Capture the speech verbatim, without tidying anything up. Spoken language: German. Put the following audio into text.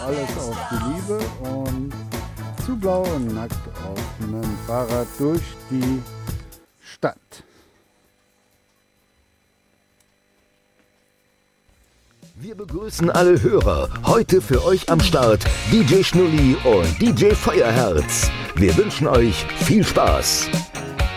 alles auf die Liebe und zu blau und nackt auf einem Fahrrad durch die Stadt. Wir begrüßen alle Hörer. Heute für euch am Start D J Schnulli und D J Feuerherz. Wir wünschen euch viel Spaß.